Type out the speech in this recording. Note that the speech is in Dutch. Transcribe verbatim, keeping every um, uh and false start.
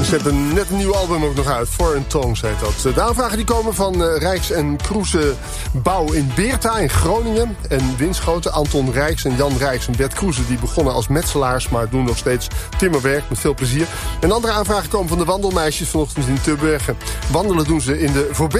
Ze hebben net een nieuw album ook nog uit. Foreign Tongues heet dat. De aanvragen die komen van uh, Rijks en Kroese Bouw in Beerta in Groningen. En Winschoten, Anton Rijks en Jan Rijks en Bert Kroese. Die begonnen als metselaars, maar doen nog steeds timmerwerk met veel plezier. En andere aanvragen komen van de wandelmeisjes vanochtend in Tubbergen. Wandelen doen ze in de voorbeeld.